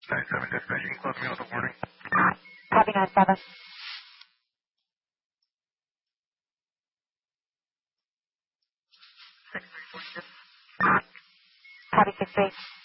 9-7 dispatch, you can close me on the warning. Copy 9-7. Copy 6-8.